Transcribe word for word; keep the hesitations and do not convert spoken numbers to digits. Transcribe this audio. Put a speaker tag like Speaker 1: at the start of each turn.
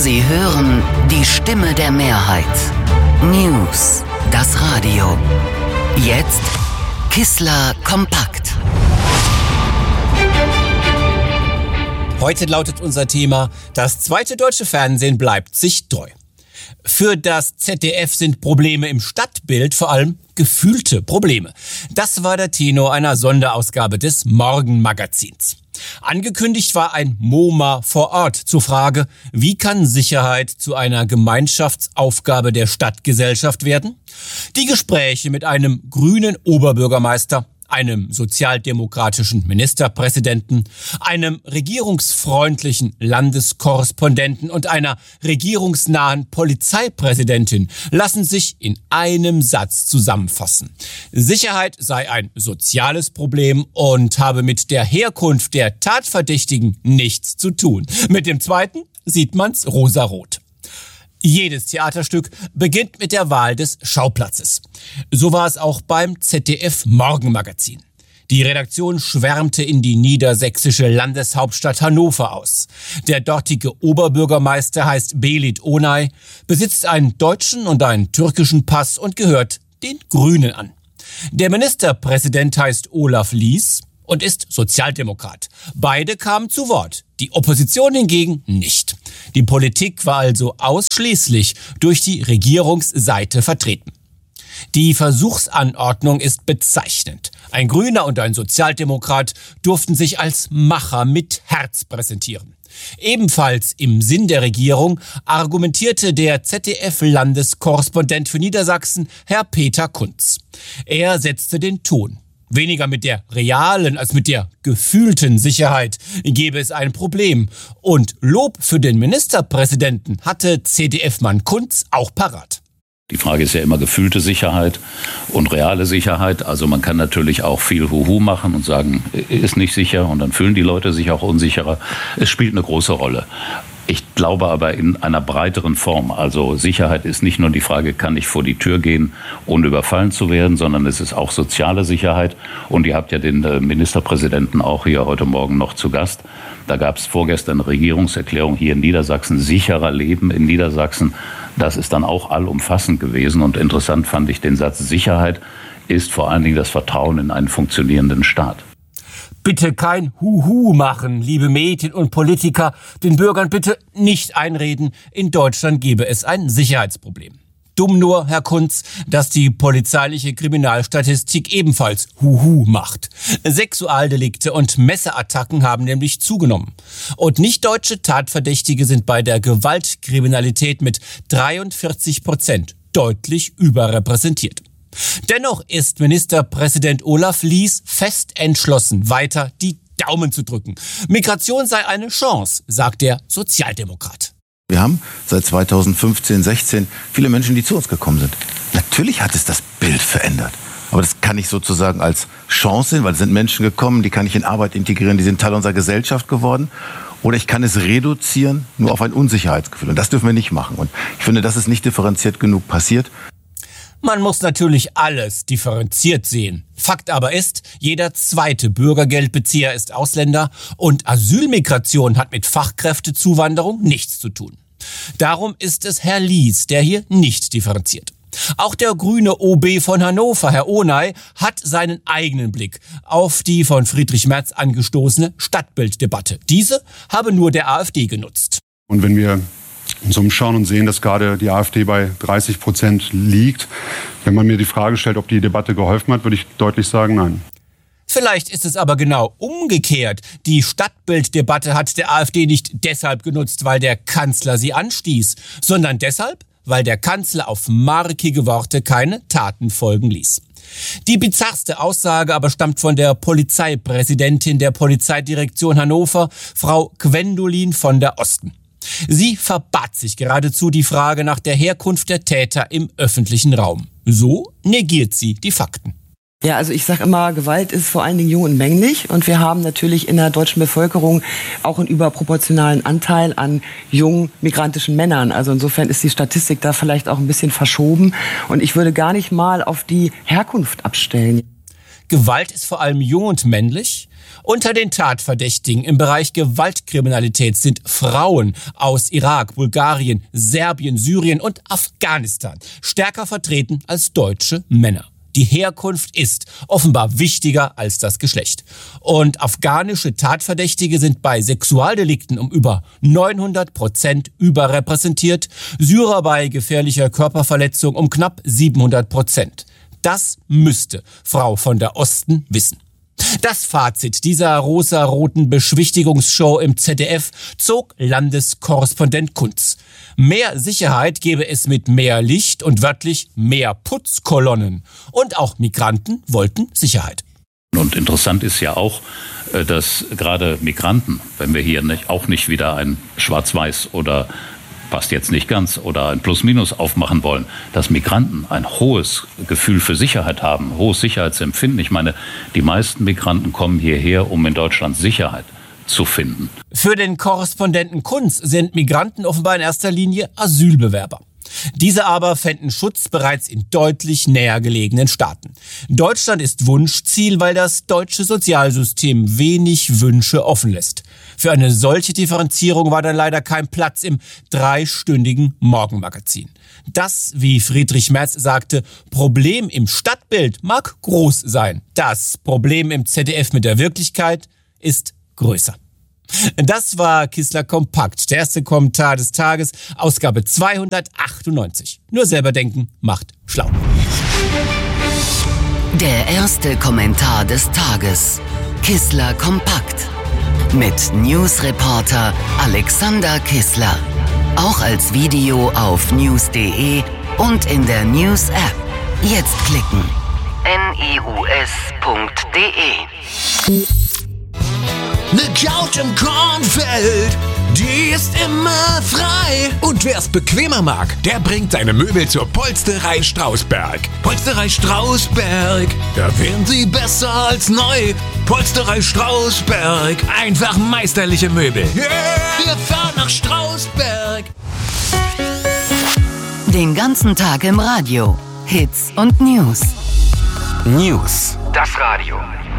Speaker 1: Sie hören die Stimme der Mehrheit. News, das Radio. Jetzt Kissler kompakt.
Speaker 2: Heute lautet unser Thema: Das zweite deutsche Fernsehen bleibt sich treu. Für das Z D F sind Probleme im Stadtbild vor allem gefühlte Probleme. Das war der Tenor einer Sonderausgabe des Morgenmagazins. Angekündigt war ein MoMA vor Ort zur Frage, wie kann Sicherheit zu einer Gemeinschaftsaufgabe der Stadtgesellschaft werden? Die Gespräche mit einem grünen Oberbürgermeister, einem sozialdemokratischen Ministerpräsidenten, einem regierungsfreundlichen Landeskorrespondenten und einer regierungsnahen Polizeipräsidentin lassen sich in einem Satz zusammenfassen. Sicherheit sei ein soziales Problem und habe mit der Herkunft der Tatverdächtigen nichts zu tun. Mit dem zweiten sieht man's rosarot. Jedes Theaterstück beginnt mit der Wahl des Schauplatzes. So war es auch beim Z D F Morgenmagazin. Die Redaktion schwärmte in die niedersächsische Landeshauptstadt Hannover aus. Der dortige Oberbürgermeister heißt Belit Onay, besitzt einen deutschen und einen türkischen Pass und gehört den Grünen an. Der Ministerpräsident heißt Olaf Lies und ist Sozialdemokrat. Beide kamen zu Wort, die Opposition hingegen nicht. Die Politik war also ausschließlich durch die Regierungsseite vertreten. Die Versuchsanordnung ist bezeichnend. Ein Grüner und ein Sozialdemokrat durften sich als Macher mit Herz präsentieren. Ebenfalls im Sinn der Regierung argumentierte der Z D F-Landeskorrespondent für Niedersachsen, Herr Peter Kunz. Er setzte den Ton. Weniger mit der realen als mit der gefühlten Sicherheit gäbe es ein Problem. Und Lob für den Ministerpräsidenten hatte C D F-Mann Kunz auch parat.
Speaker 3: Die Frage ist ja immer gefühlte Sicherheit und reale Sicherheit. Also man kann natürlich auch viel Huhu machen und sagen, ist nicht sicher, und dann fühlen die Leute sich auch unsicherer. Es spielt eine große Rolle. Ich glaube aber in einer breiteren Form. Also Sicherheit ist nicht nur die Frage, kann ich vor die Tür gehen, ohne überfallen zu werden, sondern es ist auch soziale Sicherheit. Und ihr habt ja den Ministerpräsidenten auch hier heute Morgen noch zu Gast. Da gab es vorgestern eine Regierungserklärung hier in Niedersachsen, sicherer Leben in Niedersachsen. Das ist dann auch allumfassend gewesen. Und interessant fand ich den Satz, Sicherheit ist vor allen Dingen das Vertrauen in einen funktionierenden Staat.
Speaker 2: Bitte kein Huhu machen, liebe Medien und Politiker. Den Bürgern bitte nicht einreden, in Deutschland gebe es ein Sicherheitsproblem. Dumm nur, Herr Kunz, dass die polizeiliche Kriminalstatistik ebenfalls Huhu macht. Sexualdelikte und Messerattacken haben nämlich zugenommen. Und nicht-deutsche Tatverdächtige sind bei der Gewaltkriminalität mit dreiundvierzig Prozent deutlich überrepräsentiert. Dennoch ist Ministerpräsident Olaf Lies fest entschlossen, weiter die Daumen zu drücken. Migration sei eine Chance, sagt der Sozialdemokrat.
Speaker 4: Wir haben seit zweitausendfünfzehn, sechzehn viele Menschen, die zu uns gekommen sind. Natürlich hat es das Bild verändert. Aber das kann ich sozusagen als Chance sehen, weil es sind Menschen gekommen, die kann ich in Arbeit integrieren, die sind Teil unserer Gesellschaft geworden. Oder ich kann es reduzieren nur auf ein Unsicherheitsgefühl. Und das dürfen wir nicht machen. Und ich finde, das ist nicht differenziert genug passiert.
Speaker 2: Man muss natürlich alles differenziert sehen. Fakt aber ist, jeder zweite Bürgergeldbezieher ist Ausländer und Asylmigration hat mit Fachkräftezuwanderung nichts zu tun. Darum ist es Herr Lies, der hier nicht differenziert. Auch der grüne O B von Hannover, Herr Onay, hat seinen eigenen Blick auf die von Friedrich Merz angestoßene Stadtbilddebatte. Diese habe nur der AfD genutzt.
Speaker 5: Und wenn wir uns umschauen und sehen, dass gerade die AfD bei dreißig Prozent liegt. Wenn man mir die Frage stellt, ob die Debatte geholfen hat, würde ich deutlich sagen, nein.
Speaker 2: Vielleicht ist es aber genau umgekehrt. Die Stadtbilddebatte hat der AfD nicht deshalb genutzt, weil der Kanzler sie anstieß, sondern deshalb, weil der Kanzler auf markige Worte keine Taten folgen ließ. Die bizarrste Aussage aber stammt von der Polizeipräsidentin der Polizeidirektion Hannover, Frau Gwendolin von der Osten. Sie verbat sich geradezu die Frage nach der Herkunft der Täter im öffentlichen Raum. So negiert sie die Fakten.
Speaker 6: Ja, also ich sage immer, Gewalt ist vor allen Dingen jung und männlich. Und wir haben natürlich in der deutschen Bevölkerung auch einen überproportionalen Anteil an jungen migrantischen Männern. Also insofern ist die Statistik da vielleicht auch ein bisschen verschoben. Und ich würde gar nicht mal auf die Herkunft abstellen.
Speaker 2: Gewalt ist vor allem jung und männlich. Unter den Tatverdächtigen im Bereich Gewaltkriminalität sind Frauen aus Irak, Bulgarien, Serbien, Syrien und Afghanistan stärker vertreten als deutsche Männer. Die Herkunft ist offenbar wichtiger als das Geschlecht. Und afghanische Tatverdächtige sind bei Sexualdelikten um über neunhundert Prozent überrepräsentiert, Syrer bei gefährlicher Körperverletzung um knapp siebenhundert Prozent. Das müsste Frau von der Osten wissen. Das Fazit dieser rosaroten Beschwichtigungsshow im Z D F zog Landeskorrespondent Kunz. Mehr Sicherheit gebe es mit mehr Licht und wörtlich mehr Putzkolonnen. Und auch Migranten wollten Sicherheit.
Speaker 3: Und interessant ist ja auch, dass gerade Migranten, wenn wir hier nicht, auch nicht wieder ein Schwarz-Weiß oder passt jetzt nicht ganz oder ein Plus-Minus aufmachen wollen, dass Migranten ein hohes Gefühl für Sicherheit haben, hohes Sicherheitsempfinden. Ich meine, die meisten Migranten kommen hierher, um in Deutschland Sicherheit zu finden.
Speaker 2: Für den Korrespondenten Kunz sind Migranten offenbar in erster Linie Asylbewerber. Diese aber fänden Schutz bereits in deutlich näher gelegenen Staaten. Deutschland ist Wunschziel, weil das deutsche Sozialsystem wenig Wünsche offen lässt. Für eine solche Differenzierung war dann leider kein Platz im dreistündigen Morgenmagazin. Das, wie Friedrich Merz sagte, Problem im Stadtbild mag groß sein. Das Problem im Z D F mit der Wirklichkeit ist größer. Das war Kissler Kompakt, der erste Kommentar des Tages, Ausgabe zweihundertachtundneunzig. Nur selber denken macht schlau.
Speaker 1: Der erste Kommentar des Tages. Kissler Kompakt. Mit Newsreporter Alexander Kissler. Auch als Video auf news punkt de und in der News-App. Jetzt klicken. news punkt de.
Speaker 7: Ne Couch im Kornfeld, die ist immer frei. Und wer's bequemer mag, der bringt seine Möbel zur Polsterei Strausberg. Polsterei Strausberg, da wären sie besser als neu. Polsterei Strausberg, einfach meisterliche Möbel. Yeah, wir fahren nach Strausberg.
Speaker 1: Den ganzen Tag im Radio. Hits und News.
Speaker 8: News. Das Radio.